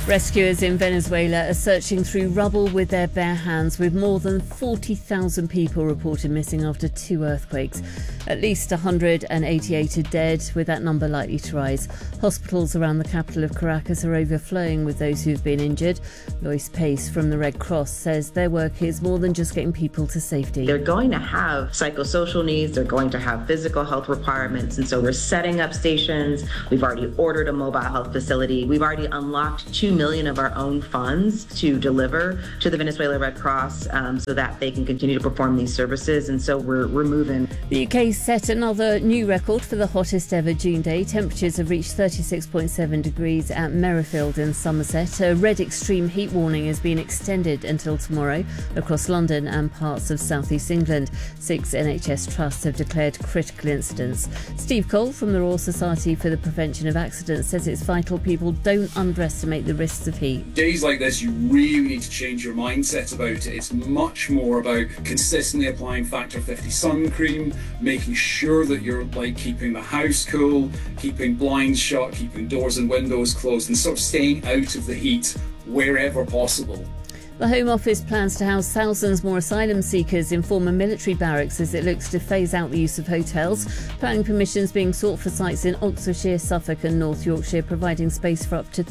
Rescuers in Venezuela are searching through rubble with their bare hands, with more than 40,000 people reported missing after 2 earthquakes. At least 188 are dead, with that number likely to rise. Hospitals around the capital of Caracas are overflowing with those who've been injured. Lois Pace from the Red Cross says their work is more than just getting people to safety. They're going to have psychosocial needs, they're going to have physical health requirements, and so we're setting up stations. We've already ordered a mobile health facility. We've already unlocked 2 million of our own funds to deliver to the Venezuela Red Cross so that they can continue to perform these services, and so we're moving. The UK set another new record for the hottest ever June day. Temperatures have reached 36.7 degrees at Merrifield in Somerset. A red extreme heat warning has been extended until tomorrow across London and parts of South East England. 6 NHS trusts have declared critical incidents. Steve Cole from the Royal Society for the Prevention of Accidents says it's vital people don't underestimate the risks of heat. Days like this, you really need to change your mindset about it. It's much more about consistently applying Factor 50 sun cream, making sure that you're keeping the house cool, keeping blinds shut, keeping doors and windows closed, and sort of staying out of the heat wherever possible. The Home Office plans to house thousands more asylum seekers in former military barracks as it looks to phase out the use of hotels. Planning permissions being sought for sites in Oxfordshire, Suffolk and North Yorkshire, providing space for up to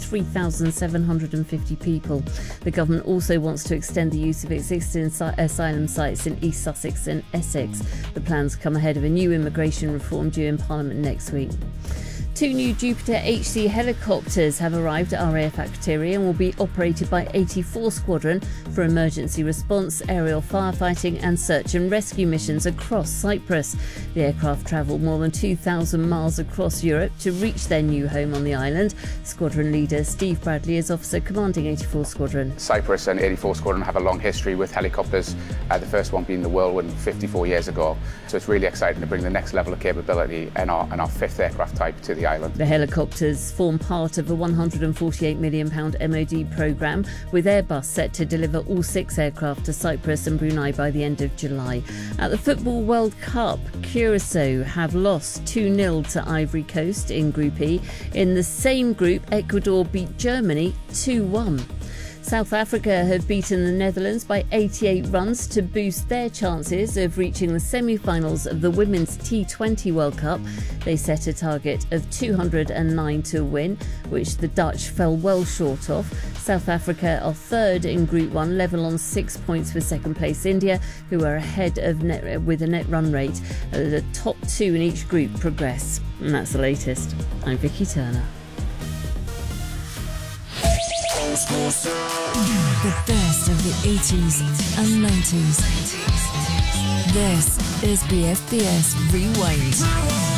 3,750 people. The government also wants to extend the use of existing asylum sites in East Sussex and Essex. The plans come ahead of a new immigration reform due in Parliament next week. 2 new Jupiter HC helicopters have arrived at RAF Akrotiri and will be operated by 84 Squadron for emergency response, aerial firefighting and search and rescue missions across Cyprus. The aircraft travel more than 2,000 miles across Europe to reach their new home on the island. Squadron leader Steve Bradley is officer commanding 84 Squadron. Cyprus and 84 Squadron have a long history with helicopters, the first one being the Whirlwind 54 years ago. So it's really exciting to bring the next level of capability and our 5th aircraft type to the island. The helicopters form part of a £148 million MOD programme, with Airbus set to deliver all 6 aircraft to Cyprus and Brunei by the end of July. At the Football World Cup, Curacao have lost 2-0 to Ivory Coast in Group E. In the same group, Ecuador beat Germany 2-1. South Africa have beaten the Netherlands by 88 runs to boost their chances of reaching the semi-finals of the Women's T20 World Cup. They set a target of 209 to win, which the Dutch fell well short of. South Africa are third in Group 1, level on 6 points with second place India, who are ahead of with a net run rate. The top 2 in each group progress. And that's the latest. I'm Vicky Turner. The best of the 80s and 90s. This is BFBS Rewind.